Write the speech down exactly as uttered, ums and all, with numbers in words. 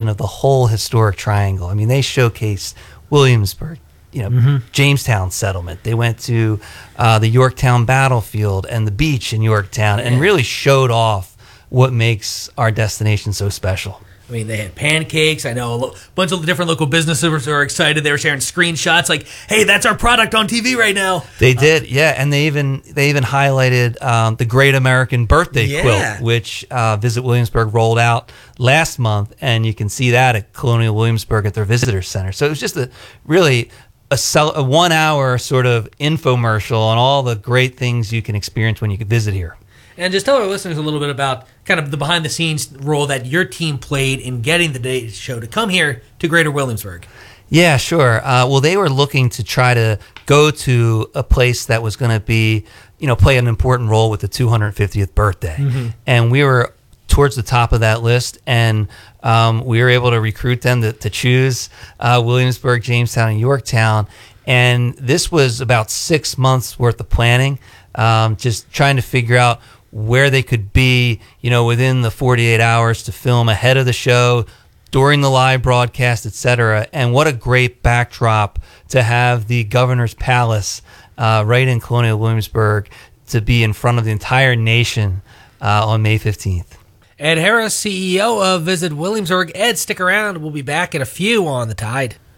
of the whole historic triangle. I mean, they showcased Williamsburg, you know, mm-hmm. Jamestown settlement. They went to uh, the Yorktown battlefield and the beach in Yorktown, yeah. and really showed off what makes our destination so special. I mean, they had pancakes. I know a lo- bunch of different local businesses were excited. They were sharing screenshots like, "Hey, that's our product on T V right now." They did, uh, yeah, and they even they even highlighted um, the Great American Birthday yeah. Quilt, which uh, Visit Williamsburg rolled out last month, and you can see that at Colonial Williamsburg at their visitor center. So it was just a really a, cel- a one hour sort of infomercial on all the great things you can experience when you could visit here. And just tell our listeners a little bit about kind of the behind-the-scenes role that your team played in getting the Today Show to come here to Greater Williamsburg. Yeah, sure. Uh, well, they were looking to try to go to a place that was going to be, you know, play an important role with the two hundred fiftieth birthday. Mm-hmm. And we were towards the top of that list, and um, we were able to recruit them to, to choose uh, Williamsburg, Jamestown, and Yorktown. And this was about six months worth of planning, um, just trying to figure out where they could be, you know, within the forty-eight hours to film ahead of the show, during the live broadcast, et cetera. And what a great backdrop to have the Governor's Palace uh, right in Colonial Williamsburg to be in front of the entire nation uh, on May fifteenth. Ed Harris, C E O of Visit Williamsburg. Ed, stick around. We'll be back in a few on The Tide.